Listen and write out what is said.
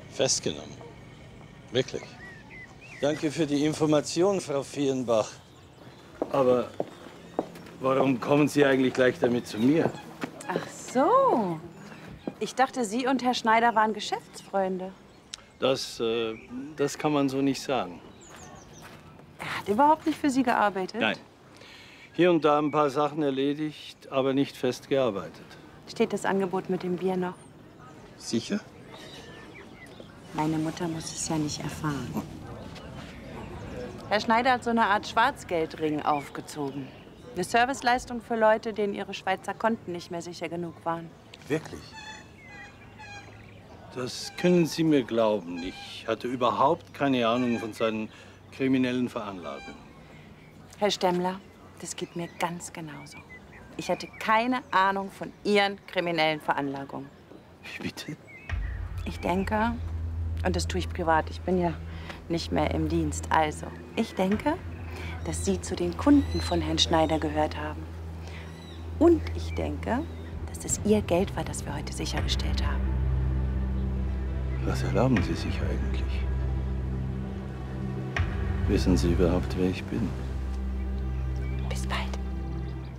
Festgenommen? Wirklich? Danke für die Information, Frau Vierenbach. Aber warum kommen Sie eigentlich gleich damit zu mir? Ach so. Ich dachte, Sie und Herr Schneider waren Geschäftsfreunde. Das kann man so nicht sagen. Er hat überhaupt nicht für Sie gearbeitet? Nein. Hier und da ein paar Sachen erledigt, aber nicht fest gearbeitet. Steht das Angebot mit dem Bier noch? Sicher? Meine Mutter muss es ja nicht erfahren. Herr Schneider hat so eine Art Schwarzgeldring aufgezogen. Eine Serviceleistung für Leute, denen ihre Schweizer Konten nicht mehr sicher genug waren. Wirklich? Das können Sie mir glauben. Ich hatte überhaupt keine Ahnung von seinen kriminellen Veranlagungen. Herr Stemmler, das geht mir ganz genauso. Ich hatte keine Ahnung von Ihren kriminellen Veranlagungen. Wie bitte? Ich denke, und das tue ich privat, ich bin ja nicht mehr im Dienst. Also, ich denke, dass Sie zu den Kunden von Herrn Schneider gehört haben. Und ich denke, dass es Ihr Geld war, das wir heute sichergestellt haben. Was erlauben Sie sich eigentlich? Wissen Sie überhaupt, wer ich bin?